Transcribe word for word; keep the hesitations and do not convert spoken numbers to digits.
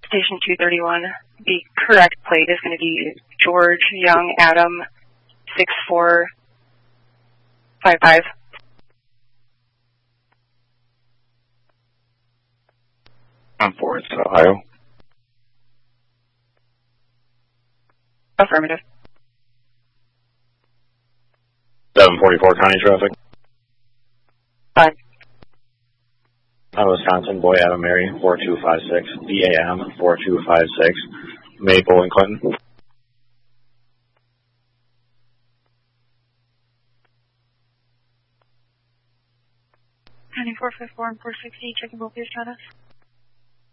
Station two thirty-one. The correct plate is going to be George Young Adam six four five five. I'm Forest, Ohio. Affirmative. seven forty-four county traffic. Fine. Uh, Wisconsin, Boy Adam Mary, four two five six, B A M, four two five six, Maple and Clinton. County four five four and four sixty, checking both your status.